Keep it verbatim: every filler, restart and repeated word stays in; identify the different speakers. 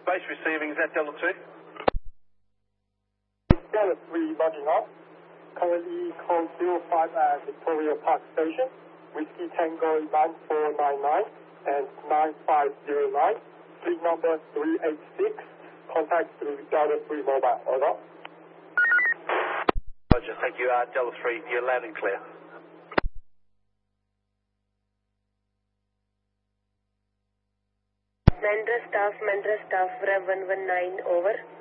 Speaker 1: Base receiving, is that Delta two?
Speaker 2: Delta three, logging off. Currently code zero five at Victoria Park Station. Whiskey Tango nine four nine nine and nine five zero nine. Fleet number three eight six. Contact through Delta three mobile. Over.
Speaker 1: Roger, thank you. Uh, Delta three, you're loud and clear.
Speaker 3: Mandra staff, Mandra staff, Rev one one nine, over.